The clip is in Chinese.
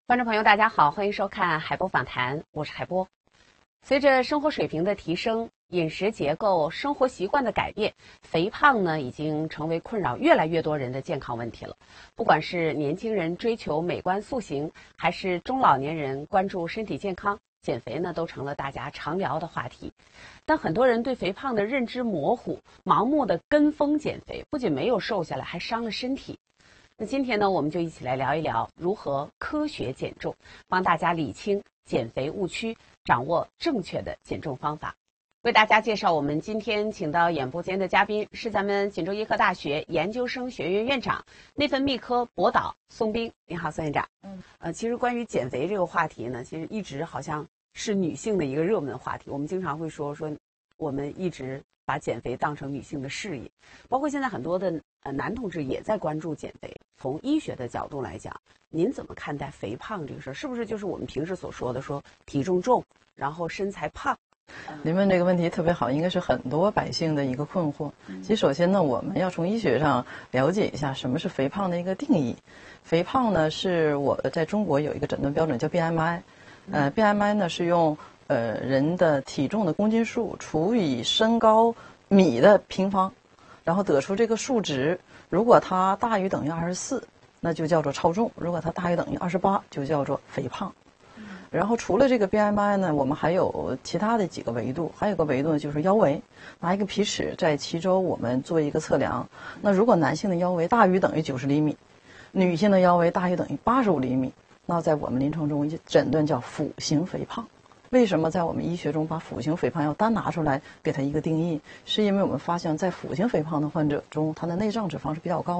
观众朋友，大家好，欢迎收看海波访谈，我是海波。随着生活水平的提升，饮食结构、生活习惯的改变，肥胖呢已经成为困扰越来越多人的健康问题了。不管是年轻人追求美观塑形，还是中老年人关注身体健康，减肥呢都成了大家常聊的话题。但很多人对肥胖的认知模糊，盲目的跟风减肥，不仅没有瘦下来，还伤了身体。那今天呢，我们就一起来聊一聊如何科学减重，帮大家理清减肥误区，掌握正确的减重方法。为大家介绍我们今天请到演播间的嘉宾是咱们锦州医科大学研究生学院院长、内分泌科博导宋斌。你好，宋院长。其实关于减肥这个话题呢，其实一直好像是女性的一个热门话题。我们经常会说，我们一直把减肥当成女性的事业，包括现在很多的男同志也在关注减肥。从医学的角度来讲，您怎么看待肥胖这个事儿？是不是就是我们平时所说的说体重重，然后身材胖？ 您问这个问题特别好，应该是很多百姓的一个困惑。其实首先呢，我们要从医学上了解一下什么是肥胖的一个定义。肥胖呢，是我在中国有一个诊断标准叫 BMI，BMI 呢是用人的体重的公斤数除以身高米的平方，然后得出这个数值。如果它大于等于24，那就叫做超重；如果它大于等于28，就叫做肥胖。然后除了这个 BMI 呢，我们还有其他的几个维度，还有个维度呢就是腰围，拿一个皮尺在脐周我们做一个测量。那如果男性的腰围大于等于90厘米，女性的腰围大于等于85厘米，那在我们临床中诊断叫腹型肥胖。为什么在我们医学中把腹型肥胖要单拿出来给它一个定义？是因为我们发现在腹型肥胖的患者中，他的内脏脂肪是比较高的。